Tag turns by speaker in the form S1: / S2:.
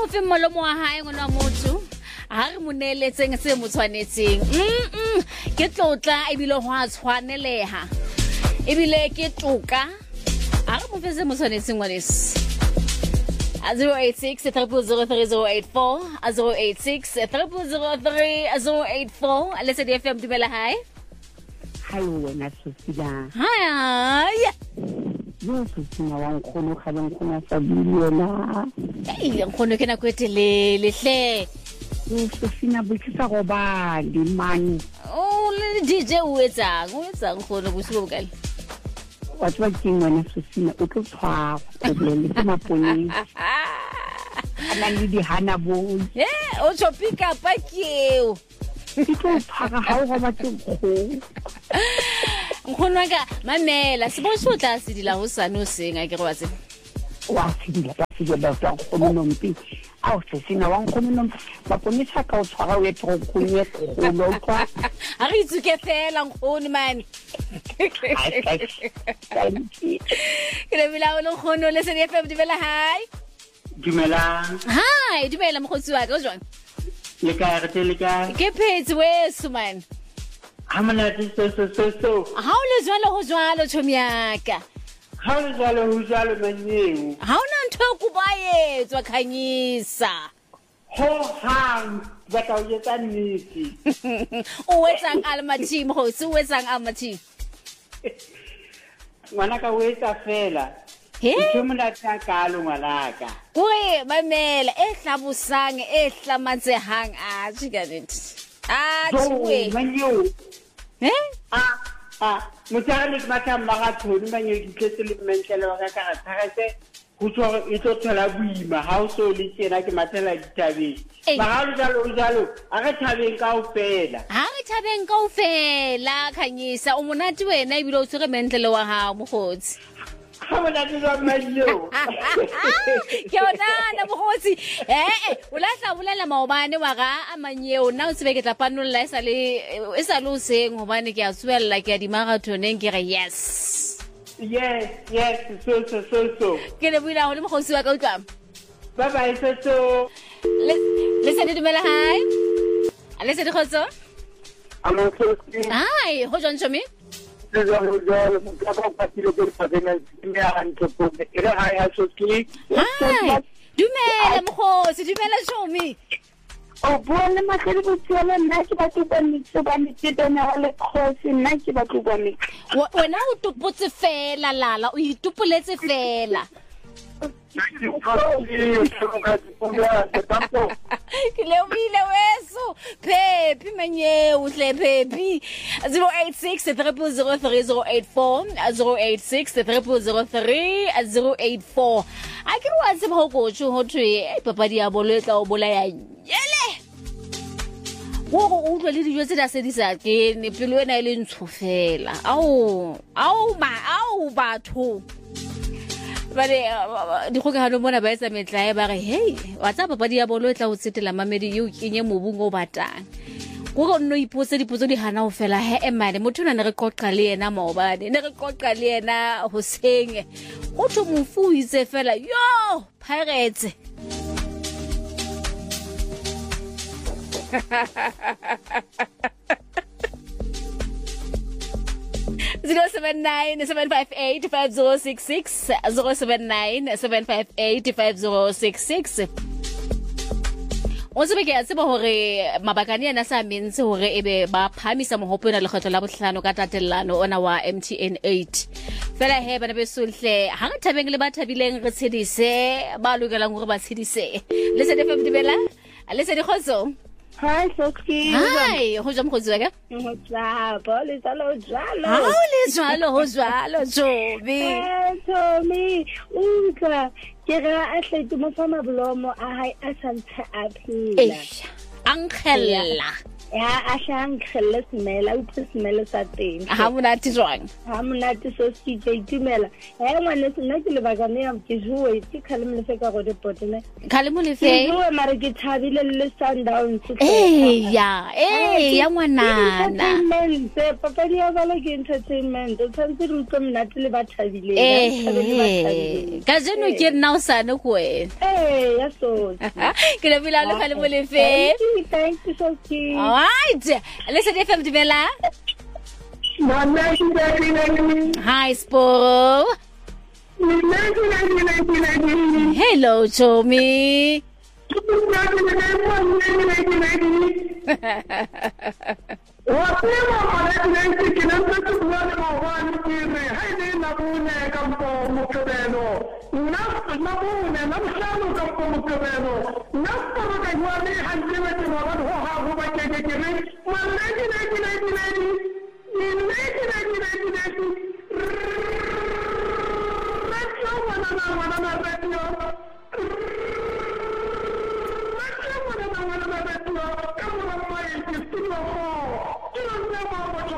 S1: mo fe molomo wa hae ngwana motho ha re moneletseng se mo tshwanetseng ke tlotla e bile ho a tshwaneleha e bile ke toka ha re mo fe se mo tshwanetseng ngwanese 086 3003084 086 3003084 Lesedi FM dumela hai
S2: wena Sofia.
S1: Hi.
S2: Yo Sofia wa nkgono ga nkgono sa bulela.
S1: Nkgono ke na kwetelele hle.
S2: Sofia botsa go ba di man.
S1: Oh le DJ o etsang nkgono bosibo bokale.
S2: Wa tswa ke ngwana Sofia o tlo tshwa go le ke mapone. Ana le di hana bo.
S1: O tso pick up akeo.
S2: Iko phaka ha o ba tshego.
S1: Nkgono ka mamela sibosho tla sidila ho sano senga ke go batse.
S2: Wa sidila ka sidila ba nkgono nompi. Ao Sofia wa nkgono nompi. Ba ponisa ka o tshwara o etlo go nye go kwa.
S1: A re itsuke fela nkgono man. Ke le bila o nkgono le Lesedi FM dumela hai.
S3: Dumelang.
S1: Hai, dumela mokgotsi wa ka o jwang?
S3: Le ka re le ka.
S1: Ke phetse weso man.
S3: Hamana so.
S1: Ha o le jwalo ho jwalo thomiaka.
S3: Ha o le jwalo ho jwalo manyeo.
S1: Ha ona ntho ku ba etswa khanyisa.
S3: Ho hang ba ka o etsa nnete.
S1: O etsang almathi mo se o etsang almathi.
S3: Ngwana ka o etsa fela. Ke mona tsa kalo ngwanaka.
S1: Oi mamela e hlabosang e hlamatsehang a tsikaneti. Tsuwe.
S3: Manyeo. Motare le matha marathon manyeo di tletse le mentlela wa ka ka tsagetse go tswa e tlo tshela buima ha o so le tsena ke mathela ditabeng. Ba ga jalo a re thabeng kaofela.
S1: Ha re thabeng kaofela khanyisa o monate wena e bile o tsere mentlele wa ha mogotsi.
S3: Ha bona tsa manyeo.
S1: Ke ona mogotsi o la tla bolela maobane wa ga a manyeo nna o tsebe ke tla panolla e sa le o seng hobane ke a tsuella ke a di marathoneng ke re yes so ke le buila ho le mogotsi wa ka o tla
S3: bye so
S1: Lesedi dumela hai Lesedi khotso hai ho jwang chomi dumela mokgosi dumela chomi
S2: o bona makgele botsela nna ke ba tlo bonitse ba nitsetona le khosi nna ke ba tlo bonitse
S1: wena o topotse fela lala o itopoletse fela Kile ubile weso Pepi manyeo hle Pepi 086 3003084 086 3003084 Akere wa tseba ho gotsho ho thwe papadi ya bolo e tla o bola ya yele Go utlwa le dijo tse da se di sa kene pelo ena ile ntsho fela au batho Bale di khokahano mona ba etsa metlae ba re hey wa tsa papadi ya bolo e tla o tsetela mamedi eo kenye mobung o batang go go nno ipotse dipotso di hana ho fela mane motho na re qoqa le yena maobane ne re qoqa le yena ho senge go thwe mofu itse fela yo Pirates 079-758-5066 079-758-5066 O tsebe ke a tseba hore mabakane yana sa mentse hore ebe ba phamisa mohopo ena le kgetlo la bohlano ka tatellano ona wa MTN 8 fela he bana besohle ha re thabeng le ba thabileng re tshedise ba lokelang hore ba tshedise Lesedi FM dibela Lesedi khotso
S2: Hi Sophie.
S1: Hi, ho jam khotsi ka?
S2: Le jalo.
S1: Ha le jalo Jobi.
S2: Tommy, unka ke ra a hle mo fa mablomo a hai a santse a phila.
S1: Ankgella.
S4: a shang khelle smela o smela sa teng
S1: ha monate jwang
S4: ha monate so se ke itumela ngwana sena ke le bagane ya ke joe ke khale mo le fe ka go depotene
S1: khale mo le fe
S4: joe mara ke thabile le Sundowns
S1: ya ngwanana
S4: papa dia bala ke entertainment o tshantse re utlwe monate le ba thabile
S1: ka jeno ke nna o sane go
S4: ya so
S1: ke le bila le khale mo le fe
S4: thank you so much
S1: alright listen FM Divela hi Sporo hello Tommy